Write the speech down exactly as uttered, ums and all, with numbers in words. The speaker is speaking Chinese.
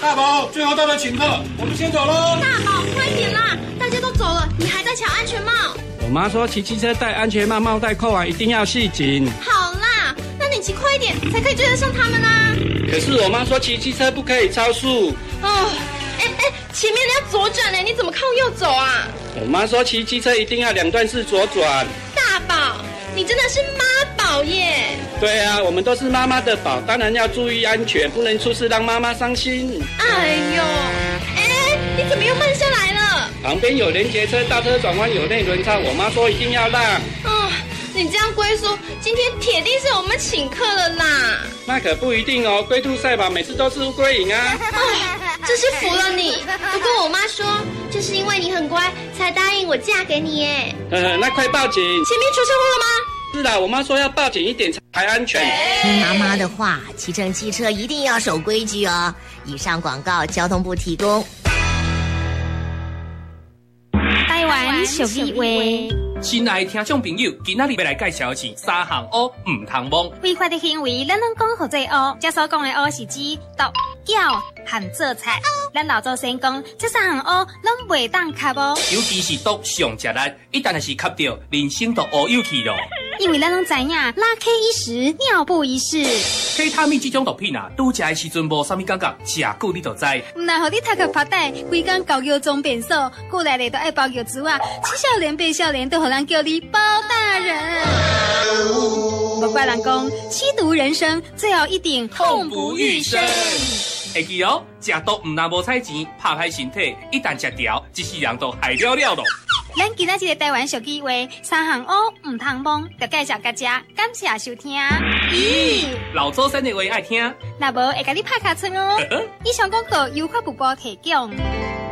大宝，最后到了请客，我们先走喽。 大宝，快点啦！大家都走了，你还在抢安全帽？ 我妈说骑机车戴安全帽，帽带扣完一定要系紧。 好啦，那你骑快一点，才可以追得上他们啊。 可是我妈说骑机车不可以超速。 哦，哎哎，前面你要左转呢，你怎么靠右走啊？ 我妈说骑机车一定要两段式左转。 大宝，你真的是妈宝耶！ 对啊，我们都是妈妈的宝，当然要注意安全，不能出事让妈妈伤心。 哎呦，哎，你怎么又慢下来了？ 旁边有连结车，大车转弯有内轮差，我妈说一定要让。 哦，你这样龟叔，今天铁定是我们请客了啦。 那可不一定哦，龟兔赛跑每次都是乌龟赢啊。 哦，真是服了你。不过我妈说，就是因为你很乖，才答应我嫁给你耶。 呵呵，那快报警！ 前面出车祸了吗？ 是啦，我妈说要报警一点才安全。 听妈妈的话，骑乘机车一定要守规矩哦。以上广告交通部提供。 台湾俗语话。 亲爱的听众朋友，今仔日要来介绍的是三项乌唔通摸。 违法的行为，咱拢讲好做乌。这所讲的乌是指毒、搅和做菜。咱老祖先讲，这三项乌拢袂当吸无。 尤其是毒上食力，一旦是吸到，人生都乌有去咯。 因为咱拢知影，拉 K 一时，尿布一世。 K 他命这种毒品啊，拄食的时阵无啥物感觉，食久你就知。 唔然互你读个发呆，规工搞药装变数，过来咧都爱包药珠啊，七少年八少年都互人叫你包大人。不怪人讲，吸毒人生最后一定痛不欲生。 会记哦，食毒唔但无彩钱，拍歹身体，一旦食掉，一世人都害了了咯。 咱今仔日的台湾俗语话，三项乌唔通摸，就介绍大家，感谢收听。 咦，老祖先的话爱听， 若无会甲你拍卡村哦。以上广告由法务部提供。